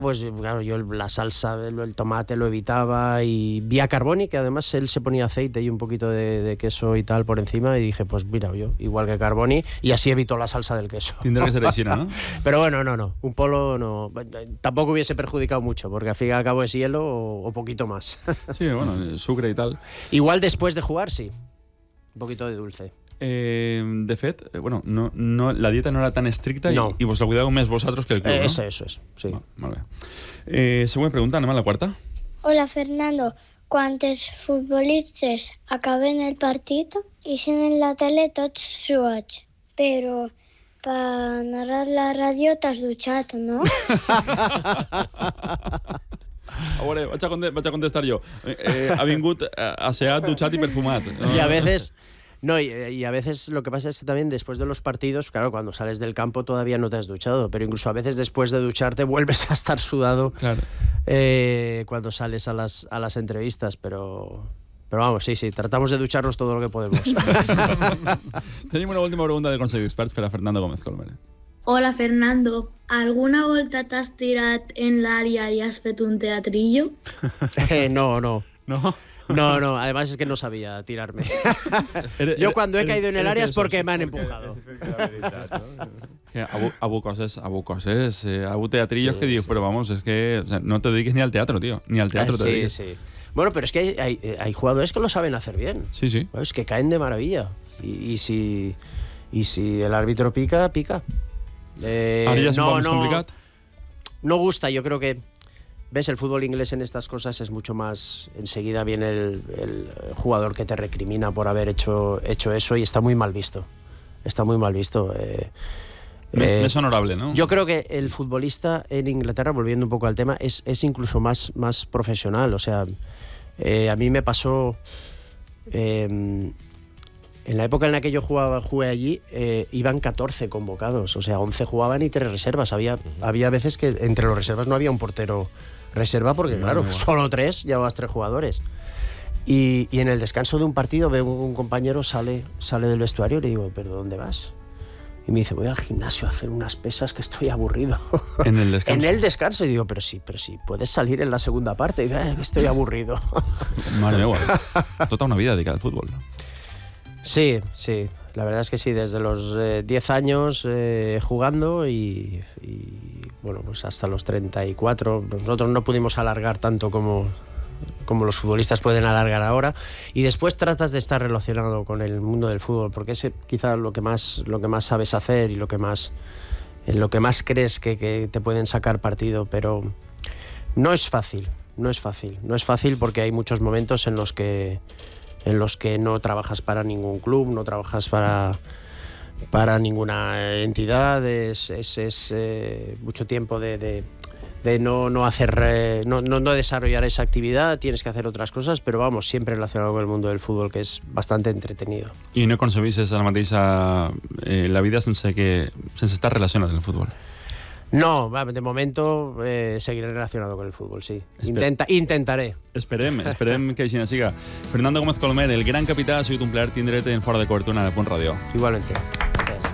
Pues claro, yo la salsa, el tomate lo evitaba y vi a Carboni, que además él se ponía aceite y un poquito de queso y tal por encima y dije, pues mira, yo igual que Carboni y así evito la salsa del queso. Tendrá que ser de China, ¿no? Pero bueno, no, un polo no, tampoco hubiese perjudicado mucho porque al fin y al cabo es hielo o poquito más. Sí, bueno, sucre y tal. Igual después de jugar, sí, un poquito de dulce. De fet, bueno, no, la dieta no era tan estricta no. i vos la cuideu més vosaltres que el club, Eso es, sí. Molt bé. Següent pregunta, anem a la quarta. Hola, Fernando. ¿Cuántos futbolistas acaben el partido y sin en la tele tots suats? Pero para narrar la radio t'has duchat, ¿no? A veure, vaig a contestar jo. Ha vingut asseat, dutxat i perfumat. Y a veces... No, y a veces lo que pasa es que también después de los partidos, claro, cuando sales del campo todavía no te has duchado, pero incluso a veces después de ducharte vuelves a estar sudado, claro. Cuando sales a las entrevistas, pero vamos, sí, tratamos de ducharnos todo lo que podemos. Tenim una última pregunta de Consell d'Experts per a Fernando Gómez Colmer. Hola, Fernando. ¿Alguna volta t'has tirat en l'àrea y has fet un teatrillo? No. ¿No? No, además es que no sabía tirarme. Yo cuando he caído en el área es porque me han empujado. Ha hagut teatrillos que dius, pero vamos, es que o sea, no te dediques ni al teatro, tío. Ni al teatro te dediques. Sí. Bueno, pero es que hay jugadores que lo saben hacer bien. Sí. Es que caen de maravilla. Y si el árbitro pica. Ara ja és un poc més complicat? No gusta, yo creo que... ¿Ves? El fútbol inglés en estas cosas es mucho más... Enseguida viene el jugador que te recrimina por haber hecho eso y está muy mal visto. Está muy mal visto. Es honorable, ¿no? Yo creo que el futbolista en Inglaterra, volviendo un poco al tema, es incluso más profesional. O sea, a mí me pasó... en la época en la que yo jugué allí, iban 14 convocados. O sea, 11 jugaban y 3 reservas. Había veces que entre los reservas no había un portero reserva porque, claro, solo 3, llevabas 3 jugadores. Y en el descanso de un partido veo un compañero sale del vestuario y le digo, ¿pero dónde vas? Y me dice, voy al gimnasio a hacer unas pesas que estoy aburrido. ¿En el descanso? En el descanso. Y digo, pero sí, puedes salir en la segunda parte. Y dice, estoy aburrido. Madre mía, toda una vida dedicada al fútbol, ¿no? Sí, la verdad es que sí, desde los 10 años jugando y bueno, pues hasta los 34. Nosotros no pudimos alargar tanto como los futbolistas pueden alargar ahora, y después tratas de estar relacionado con el mundo del fútbol, porque es quizá lo que más sabes hacer y en lo que más crees que te pueden sacar partido, pero no es fácil porque hay muchos momentos en los que no trabajas para ningún club, no trabajas para ninguna entidad, es mucho tiempo de no hacer, no desarrollar esa actividad, tienes que hacer otras cosas, pero vamos, siempre relacionado con el mundo del fútbol, que es bastante entretenido. I no concebisses ara mateix la vida sense estar relacionat amb el fútbol? No, de momento seguiré relacionado con el fútbol, sí. Intentaré. Esperem que així siga. Fernando Gómez Colmer, el gran capità, ha sigut un plaer tindre't en Fora de Cobertura de Punt Ràdio. Igualmente.